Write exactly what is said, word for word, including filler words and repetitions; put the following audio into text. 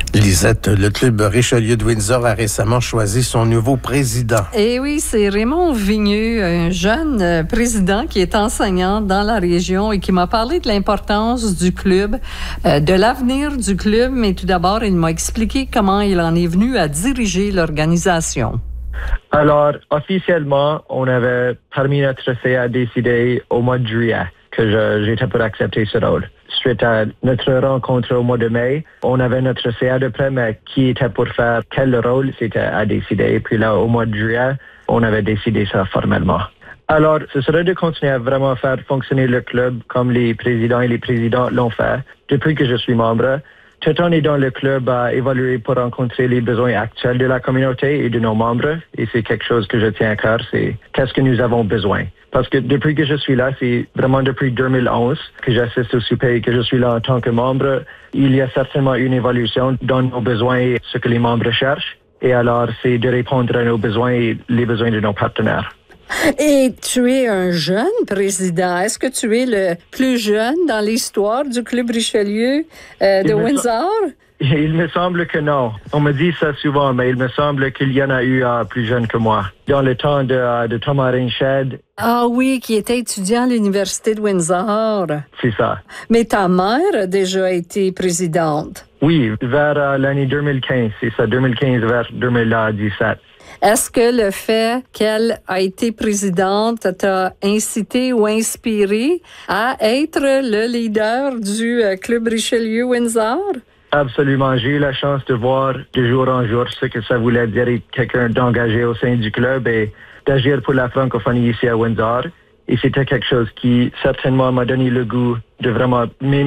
Lisette, le club Richelieu de Windsor a récemment choisi son nouveau président. Eh oui, c'est Raymond Vigneux, un jeune président qui est enseignant dans la région et qui m'a parlé de l'importance du club, euh, de l'avenir du club, mais tout d'abord, il m'a expliqué comment il en est venu à diriger l'organisation. Alors, officiellement, on avait permis notre C A décider au mois de juillet que je, j'étais pour accepter ce rôle. Suite à notre rencontre au mois de mai, on avait notre C A de près, mais qui était pour faire quel rôle, c'était à décider. Puis là, au mois de juillet, on avait décidé ça formellement. Alors, ce serait de continuer à vraiment faire fonctionner le club comme les présidents et les présidents l'ont fait depuis que je suis membre. Tout en aidant le club à évoluer pour rencontrer les besoins actuels de la communauté et de nos membres. Et c'est quelque chose que je tiens à cœur, c'est qu'est-ce que nous avons besoin. Parce que depuis que je suis là, c'est vraiment depuis deux mille onze que j'assiste au souper et que je suis là en tant que membre. Il y a certainement une évolution dans nos besoins et ce que les membres cherchent. Et alors, c'est de répondre à nos besoins et les besoins de nos partenaires. Et tu es un jeune président. Est-ce que tu es le plus jeune dans l'histoire du Club Richelieu euh, de Windsor? Il me semble que non. On me dit ça souvent, mais il me semble qu'il y en a eu uh, plus jeune que moi. Dans le temps de, uh, de Thomas Rinched. Ah oui, qui était étudiant à l'Université de Windsor. C'est ça. Mais ta mère a déjà été présidente. Oui, vers uh, l'année deux mille quinze. C'est ça, deux mille quinze vers deux mille dix-sept. Est-ce que le fait qu'elle a été présidente t'a incité ou inspiré à être le leader du uh, Club Richelieu Windsor? Absolument. J'ai eu la chance de voir de jour en jour ce que ça voulait dire être quelqu'un d'engagé au sein du club et d'agir pour la francophonie ici à Windsor. Et c'était quelque chose qui certainement m'a donné le goût de vraiment